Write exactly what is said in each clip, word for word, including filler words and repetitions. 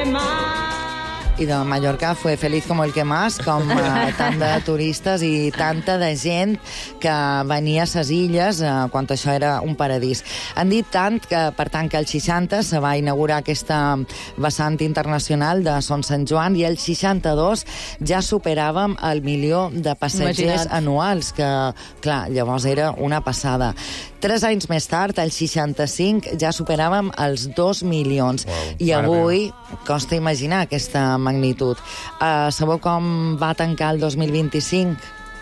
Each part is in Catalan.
I de Mallorca fue feliz como el que más, com eh, tant de turistes i tanta de gent que venia a ses illes eh, quan això era un paradís. Han dit tant que, per tant, que el seixanta se va inaugurar aquesta vessant internacional de Son Sant Joan i el seixanta-dos ja superàvem el milió de passatgers Imagina't. anuals, que, clar, llavors era una passada. Tres anys més tard, el seixanta-cinc, ja superàvem els dos milions. Wow. I avui costa imaginar aquesta magnitud. Uh, sabeu com va tancar el dos mil vint-i-cinc?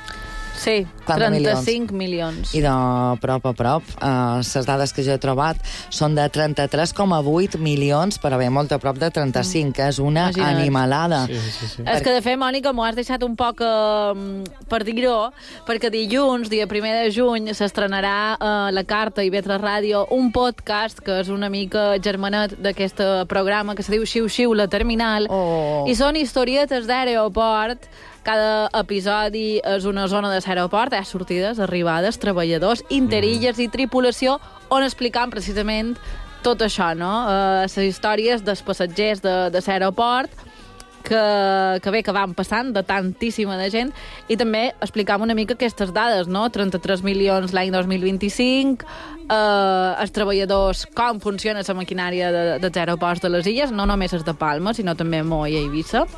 Sí, Quants trenta-cinc milions. I de prop a prop, uh, les dades que jo he trobat són de trenta-tres coma vuit milions, però bé, molt a prop de trenta-cinc, que és una Imagina't. animalada. Sí, sí, sí. És que, de fet, Mònica, m'ho has deixat un poc eh, per dir-ho, perquè dilluns, dia primer de juny, s'estrenarà a eh, La Carta i Vetre Ràdio un podcast que és una mica germanet d'aquest programa que se diu Xiu Xiu, la Terminal, Oh. i són historietes d'aeroport. Cada episodi és una zona de l'aeroport, hi ha sortides, arribades, treballadors, interilles i tripulació, on explicam precisament tot això, no? Eh, les històries dels passatgers de, de l'aeroport, que, que bé, que van passant de tantíssima de gent, i també explicam una mica aquestes dades, no? trenta-tres milions l'any dos mil vint-i-cinc, eh, els treballadors, com funciona la maquinària de, dels aeroports de les illes, no només els de Palma, sinó també Moia i Eivissa,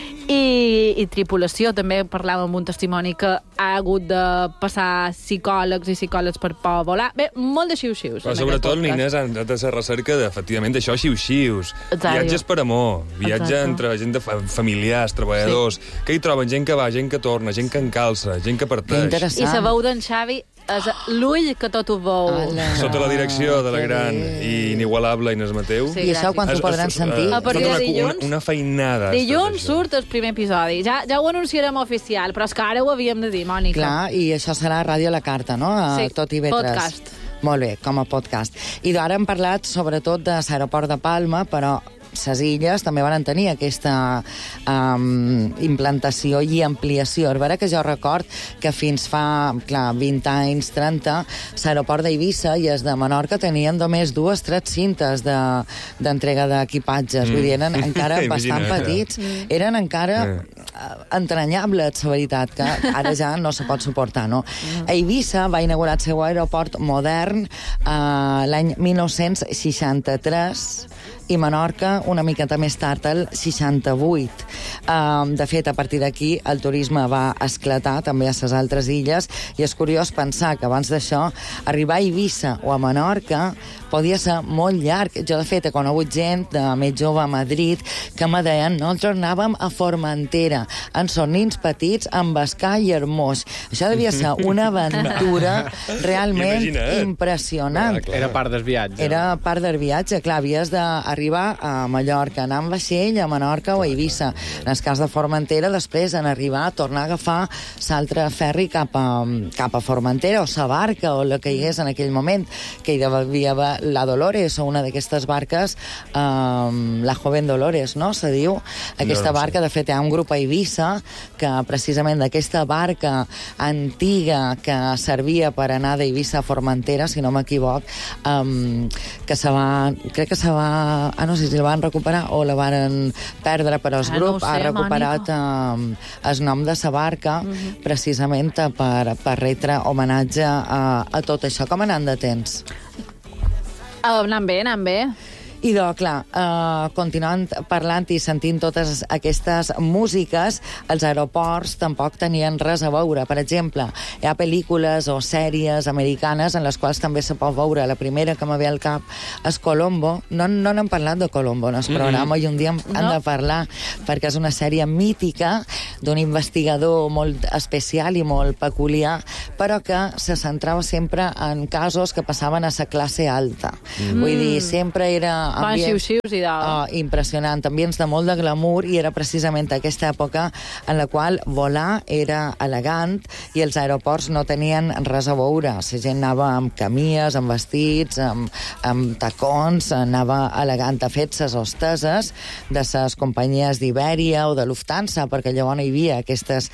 i, i tripulació, també parlàvem amb un testimoni que ha hagut de passar psicòlegs i psicòlegs per por volar. Bé, molt de xiu-xius. Però sobretot, l'Inés, han de ser recerca de, efectivament, d'això, xiu-xius. Exacte. Viatges per amor, viatge Exacte. entre gent de fa familiars, treballadors, sí. Que hi troben gent que va, gent que torna, gent que encalça, gent que parteix. Interessant. I la veu d'en Xavi és l'ull que tot ho veu. Ala. Sota la direcció de la Que gran bé. i inigualable Inés Mateu. Sí. I això quan Es- s'ho podran es- sentir? eh, A partir tota de una, dilluns? Una, una feinada. Dilluns és tot això. surt el primer episodi. Ja, ja ho anunciarem oficial, però és que ara ho havíem de dir, Mònica. Clar, i això serà Ràdio La Carta, no? A Sí, Tot i Vetres. podcast. Molt bé, com a podcast. I d'ara hem parlat sobretot de l'aeroport de Palma, però les illes també van tenir aquesta um, implantació i ampliació. És vera que jo record que fins fa, clar, vint anys, trenta, l'aeroport d'Eivissa i els de Menorca tenien només dues, tres cintes de- d'entrega de, d'equipatges. Mm. Vull dir, eren encara bastant Imagina't. petits. Mm. Eren encara eh, entranyables, la veritat, que ara ja no se pot suportar, no? Mm. Eivissa va inaugurar el seu aeroport modern eh, l'any mil nou-cents seixanta-tres i Menorca una miqueta més tard, el seixanta-vuit. Um, de fet, a partir d'aquí el turisme va esclatar també a les altres illes i és curiós pensar que abans d'això arribar a Eivissa o a Menorca podia ser molt llarg. Jo, de fet, he conegut gent de més jove a Madrid que me deien nosaltres anàvem a Formentera en sonins petits, amb Escà i Hermós. Això devia ser una aventura realment Imagina't. impressionant. Clar, clar. Era part del viatge. Era part del viatge, clar, havies d'arribar a Mallorca, anar amb vaixell a Menorca o a Eivissa. En el cas de Formentera, després en arribar, tornar a agafar l'altre ferri cap a, cap a Formentera, o la barca, o la que hi hagués en aquell moment, que hi devia haver la Dolores, o una d'aquestes barques, um, la Joven Dolores, no?, se diu. Aquesta No, no sé. barca, de fet, hi ha un grup a Eivissa que precisament d'aquesta barca antiga que servia per anar d'Eivissa a Formentera, si no m'equivoc, um, que se va... crec que se va... Ah, no sé si la van recuperar o la van perdre, però el Ah, no grup ho sé, ha recuperat um, el nom de sa barca Mhm. precisament per, per retre homenatge a, a tot això. Com anant de temps? Uh, anant bé, anant bé. Idò, clar, eh, continuant parlant i sentint totes aquestes músiques, els aeroports tampoc tenien res a veure. Per exemple, hi ha pel·lícules o sèries americanes en les quals també se pot veure. La primera que me ve al cap és Colombo. No no n'hem parlat de Colombo en el programa, mm -hmm. i un dia hem No. de parlar, perquè és una sèrie mítica d'un investigador molt especial i molt peculiar, però que se centrava sempre en casos que passaven a la classe alta. Mm. Vull dir, sempre era Van ambients... xiu-xius i dalt. Oh, impressionant, ambients de molt de glamour, i era precisament aquesta època en la qual volar era elegant i els aeroports no tenien res a veure. La gent anava amb camies, amb vestits, amb, amb tacons, anava elegant. De fet, les hosteses de les companyies d'Ibèria o de Lufthansa, perquè llavors no hi havia aquestes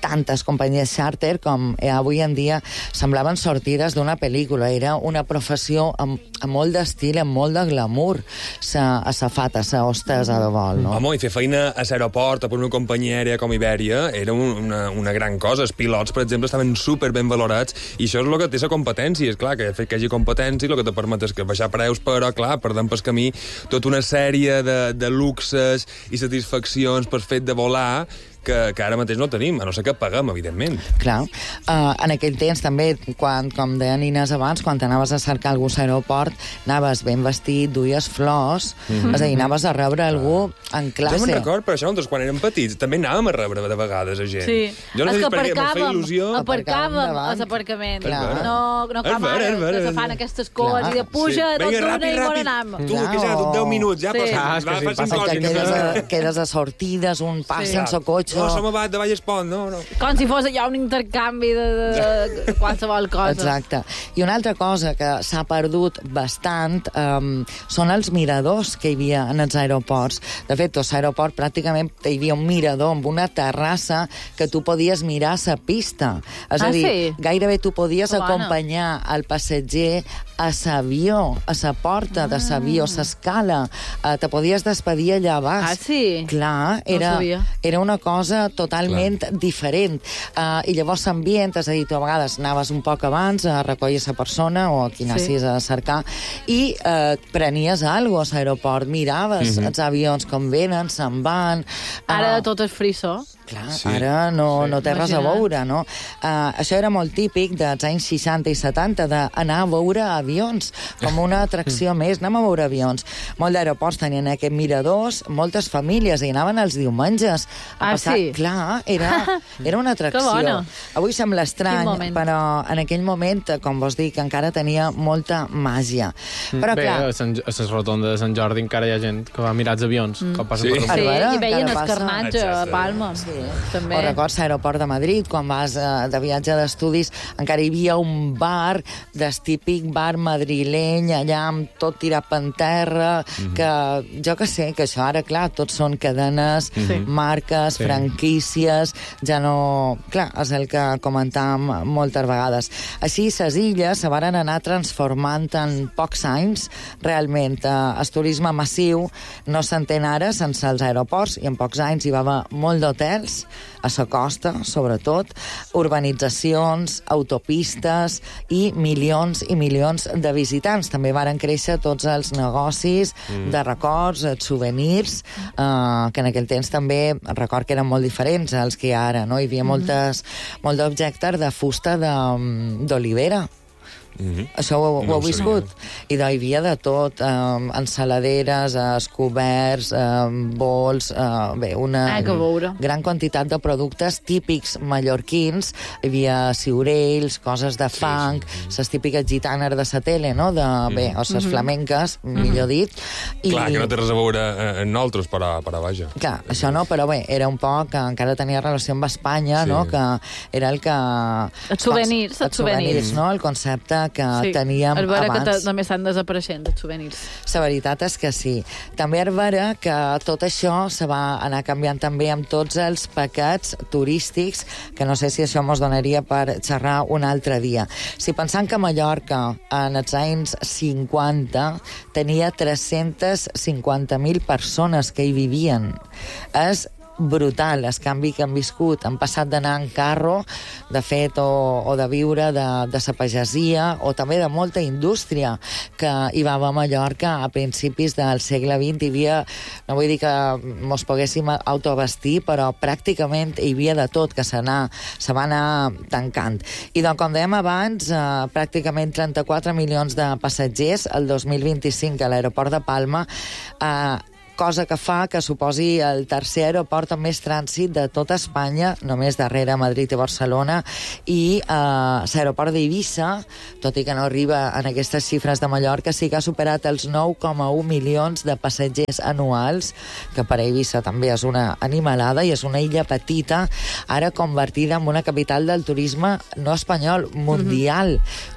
tantes companyies xàrter com eh, avui en dia semblaven sortides d'una pel·lícula. Era una professió amb, amb molt d'estil, amb molt de glamour, sa safata, sa hostessa de vol, no? Home, i fer feina a l'aeroport, per una companyia aèria com Ibèria, era una, una gran cosa. Els pilots, per exemple, estaven super ben valorats, i això és el que té la competència. És clar, que fet que hi hagi competència, el que te permet és que baixar preus, però, clar, perdem pel camí tota una sèrie de, de luxes i satisfaccions per fet de volar que, que ara mateix no tenim, a no ser que paguem, evidentment. Clar. Uh, en aquell temps també, quan, com deia Inés abans, quan anaves a cercar algú a l'aeroport, anaves ben vestit, duies flors, mm-hmm. és a dir, anaves a rebre algú en classe. Jo me'n record, per això, nosaltres, quan érem petits, també anàvem a rebre de vegades a gent. Sí. Jo no és sé que per què, me'n feia il·lusió. Aparcàvem a l'aparcament. No, no com ara, que se fan aquestes coes i de puja, tot d'una i bon anam. Tu, que ja, tot deu minuts, ja passa. Quedes assortides, un pas sense cotxe. No, som abat de Vallespont, no, no. Com si fos allà un intercanvi de, de, de qualsevol cosa. Exacte. I una altra cosa que s'ha perdut bastant um, són els miradors que hi havia en els aeroports. De fet, a l'aeroport pràcticament hi havia un mirador amb una terrassa que tu podies mirar a la pista. És ah, a dir, sí? gairebé tu podies oh, acompanyar el passatger a l'avió, a la porta ah. de l'avió, a l'escala. Uh, te podies despedir allà baix. Ah, sí? Clar, era, no era una cosa totalment Clar. diferent. Uh, I llavors l'ambient, és a dir, tu a vegades anaves un poc abans a recollir la persona o a qui anessis sí. a cercar i uh, prenies alguna cosa a l'aeroport, miraves mm -hmm. els avions com venen, se'n van... Uh, Ara de tot és frisó. Clar, sí. ara no, sí. no té res a veure, no? Uh, això era molt típic dels anys seixanta i setanta, d'anar a veure avions, com una atracció més. Anem a veure avions. Molts d'aeroports tenien aquests miradors, moltes famílies hi anaven els diumenges. A ah, passar. sí? Clar, era, era una atracció. Avui sembla estrany, però en aquell moment, com vos dic, encara tenia molta màgia. Però, Bé, clar, a, Sant, a les rotondes de Sant Jordi encara hi ha gent que va mirar els avions. Mm. Que sí, per sí Arbara, i veien el escarnatge a Palma. Sí. També. O records l'aeroport de Madrid, quan vas uh, de viatge d'estudis, encara hi havia un bar, del típic bar madrileny, allà amb tot tirat per terra, mm-hmm. que jo que sé, que això ara, clar, tots són cadenes, mm-hmm. marques, sí. franquícies, ja no... Clar, és el que comentàvem moltes vegades. Així, les illes se varen anar transformant en pocs anys, realment. Uh, el turisme massiu no s'entén ara sense els aeroports, i en pocs anys hi va haver molt d'hotels, a la costa, sobretot, urbanitzacions, autopistes i milions i milions de visitants. També varen créixer tots els negocis mm. de records, souvenirs, eh, que en aquell temps també record que eren molt diferents als que hi ha ara, no? Hi havia mm. moltes, molt d'objectes de fusta d'olivera. Mm-hmm. Això ho, ho no heu viscut? I hi havia de tot, um, ensaladeres, escoberts, um, bols, uh, bé, una ah, gran quantitat de productes típics mallorquins. Hi havia ciurells, coses de fang, les sí, sí. típiques gitanes de la tele, no? De, mm. bé, o les mm-hmm. flamenques, mm-hmm. millor dit. I... Clar, que no té res a veure en nosaltres, però, però vaja. Clar, això no, però bé, era un poc que encara tenia relació amb Espanya, sí. no? Que era el que... Els souvenirs, els souvenirs, no? El concepte que sí. teníem abans. És vera que també estan desapareixent, els souvenirs. La veritat és que sí. També és vera que tot això se va anar canviant també amb tots els paquets turístics, que no sé si això mos donaria per xerrar un altre dia. Si pensam que Mallorca en els anys cinquanta tenia tres-centes cinquanta mil persones que hi vivien, és brutal el canvi que han viscut. Han passat d'anar en carro, de fet, o, o de viure de, de la pagesia, o també de molta indústria que hi va haver a Mallorca a principis del segle vint. Hi havia, no vull dir que mos poguéssim autovestir, però pràcticament hi havia de tot, que se, se va anar tancant. I doncs, com dèiem abans, eh, pràcticament trenta-quatre milions de passatgers el dos mil vint-i-cinc a l'aeroport de Palma, eh, cosa que fa que suposi el tercer aeroport amb més trànsit de tota Espanya, només darrere Madrid i Barcelona, i eh, l'aeroport d'Eivissa, tot i que no arriba en aquestes xifres de Mallorca, sí que ha superat els nou coma u milions de passatgers anuals, que per a Eivissa també és una animalada, i és una illa petita, ara convertida en una capital del turisme no espanyol, mundial. Mm-hmm.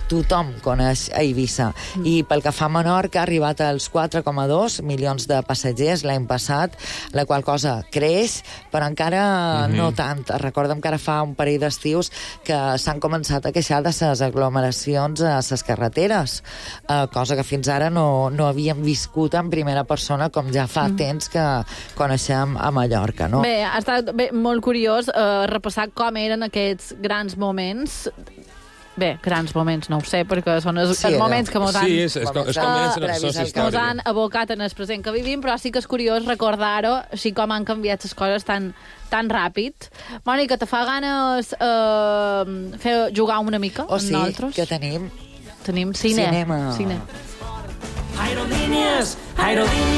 tothom coneix a Eivissa. Mm. I pel que fa a Menorca, ha arribat als quatre coma dos milions de passatgers l'any passat, la qual cosa creix, però encara mm-hmm. no tant. Recorda'm que ara fa un parell d'estius que s'han començat a queixar de les aglomeracions a les carreteres, eh, cosa que fins ara no, no havíem viscut en primera persona, com ja fa mm. temps que coneixem a Mallorca, no? Bé, ha estat bé, molt curiós eh, repassar com eren aquests grans moments. Bé, grans moments, no ho sé, perquè són els, sí, els moments que mos han, sí, és, és, com, és com uh, mos han abocat en el present que vivim, però sí que és curiós recordar-ho, així com han canviat les coses tan, tan ràpid. Mònica, te fa ganes uh, fer jugar una mica oh, amb sí, nosaltres? que tenim... Tenim cine. Cinema. Cine. Aerolíneas, aerolíneas.